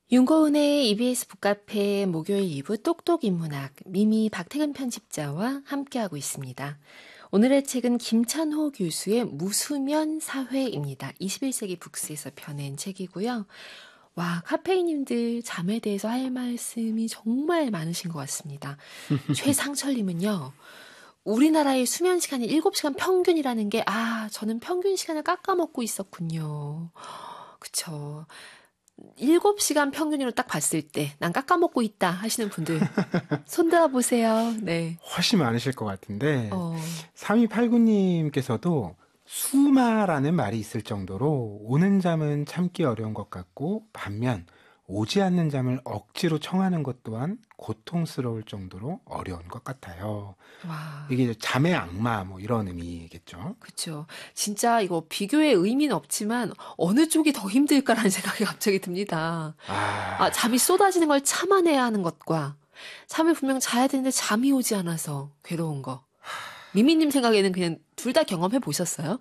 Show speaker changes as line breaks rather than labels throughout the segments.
윤고은의 EBS 북카페 목요일 2부 똑똑인문학 미미 박태근 편집자와 함께하고 있습니다. 오늘의 책은 김찬호 교수의 무수면 사회입니다. 21세기 북스에서 펴낸 책이고요. 와, 카페이님들 잠에 대해서 할 말씀이 정말 많으신 것 같습니다. 최상철님은요. 우리나라의 수면 시간이 7시간 평균이라는 게 저는 평균 시간을 깎아먹고 있었군요. 그쵸. 7시간 평균으로 딱 봤을 때 난 깎아먹고 있다 하시는 분들 손 들어보세요. 네.
훨씬 많으실 것 같은데 3289님께서도 수마라는 말이 있을 정도로 오는 잠은 참기 어려운 것 같고 반면 오지 않는 잠을 억지로 청하는 것 또한 고통스러울 정도로 어려운 것 같아요.
와.
이게 잠의 악마 뭐 이런 의미겠죠.
그렇죠. 진짜 이거 비교의 의미는 없지만 어느 쪽이 더 힘들까라는 생각이 갑자기 듭니다. 잠이 쏟아지는 걸 참아내야 하는 것과 잠을 분명 자야 되는데 잠이 오지 않아서 괴로운 거. 미미님 생각에는 그냥 둘 다 경험해 보셨어요?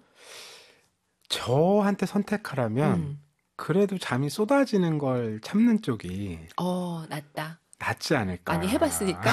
저한테 선택하라면 그래도 잠이 쏟아지는 걸 참는 쪽이 낫지 않을까.
많이 해봤으니까.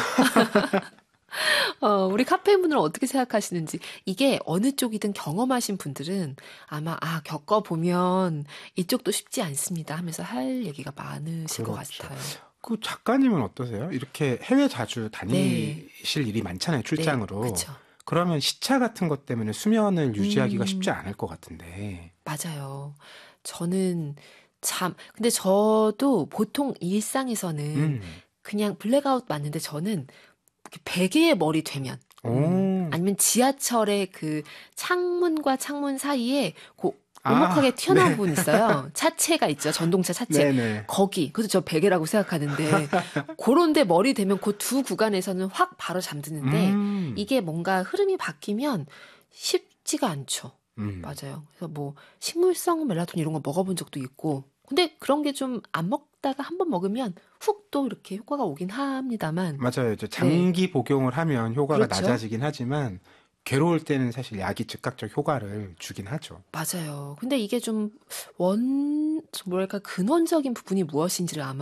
우리 카페인분들은 어떻게 생각하시는지. 이게 어느 쪽이든 경험하신 분들은 아마 겪어보면 이쪽도 쉽지 않습니다 하면서 할 얘기가 많으실 것 같아요.
그 작가님은 어떠세요? 이렇게 해외 자주 다니실 일이 많잖아요, 출장으로.
네, 그렇죠.
그러면 시차 같은 것 때문에 수면을 유지하기가 쉽지 않을 것 같은데.
맞아요. 저는 근데 저도 보통 일상에서는 그냥 블랙아웃 맞는데 저는 베개에 머리 되면 아니면 지하철의 그 창문과 창문 사이에 오목하게 튀어나온 부분 있어요. 차체가 있죠. 전동차 차체.
네네.
거기. 그래서 저 베개라고 생각하는데 그런데 머리 대면 그 두 구간에서는 확 바로 잠드는데 이게 뭔가 흐름이 바뀌면 쉽지가 않죠. 맞아요. 그래서 뭐 식물성 멜라토닌 이런 거 먹어본 적도 있고 근데 그런 게 좀 안 먹다가 한번 먹으면 훅 또 이렇게 효과가 오긴 합니다만
맞아요. 이제 장기 복용을 하면 효과가
그렇죠?
낮아지긴 하지만 괴로울 때는 사실 약이 즉각적 효과를 주긴 하죠.
맞아요. 근데 이게 좀 뭐랄까 근원적인 부분이 무엇인지를 아마